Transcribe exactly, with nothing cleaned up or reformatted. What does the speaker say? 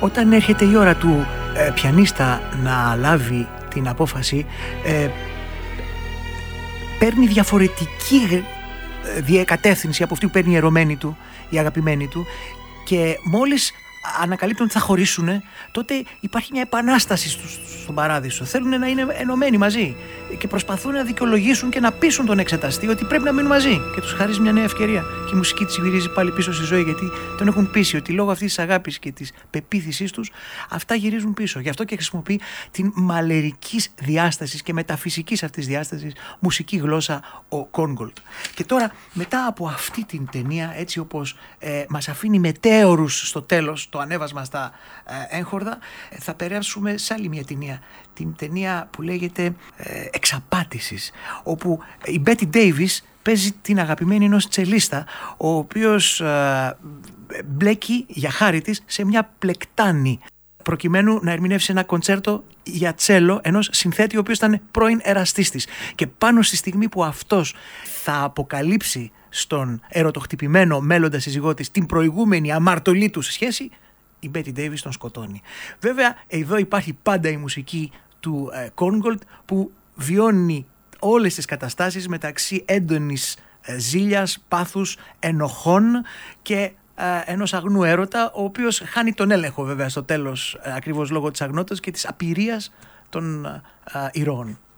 Όταν έρχεται η ώρα του ε, πιανίστα να λάβει την απόφαση, ε, παίρνει διαφορετική διακατεύθυνση από αυτή που παίρνει η ερωμένη του, η αγαπημένη του, και μόλις ανακαλύπτουν ότι θα χωρίσουν, τότε υπάρχει μια επανάσταση στον παράδεισο. Θέλουν να είναι ενωμένοι μαζί και προσπαθούν να δικαιολογήσουν και να πείσουν τον εξεταστή ότι πρέπει να μείνουν μαζί, και τους χαρίζει μια νέα ευκαιρία. Και η μουσική της γυρίζει πάλι πίσω στη ζωή, γιατί τον έχουν πείσει ότι λόγω αυτής της αγάπης και της πεποίθησής τους αυτά γυρίζουν πίσω. Γι' αυτό και χρησιμοποιεί την μαλερικής διάστασης και μεταφυσικής αυτής διάστασης μουσική γλώσσα ο Κόνγκολτ. Και τώρα, μετά από αυτή την ταινία, έτσι όπως ε, μας αφήνει μετέωρους στο τέλος, το ανέβασμα στα ε, έγχορδα, θα περάσουμε σε άλλη μια ταινία. Την ταινία που λέγεται ε, Εξαπάτησης, όπου η Μπέτι Ντέιβις παίζει την αγαπημένη ενός τσελίστα, ο οποίος ε, μπλέκει για χάρη της σε μια πλεκτάνη, προκειμένου να ερμηνεύσει ένα κοντσέρτο για τσέλο ενός συνθέτη ο οποίος ήταν πρώην εραστής της. Και πάνω στη στιγμή που αυτός θα αποκαλύψει στον ερωτοχτυπημένο μέλλοντα σύζυγό της την προηγούμενη αμαρτωλή του σχέση, η Μπέτι Ντέιβις τον σκοτώνει. Βέβαια, εδώ υπάρχει πάντα η μουσική του Κόνγκολτ, που βιώνει όλες τις καταστάσεις μεταξύ έντονης ε, ζήλιας, πάθους, ενοχών και ε, ενός αγνού έρωτα, ο οποίος χάνει τον έλεγχο βέβαια στο τέλος, ε, ακριβώς λόγω της αγνότητας και της απειρίας των ε, ηρώων.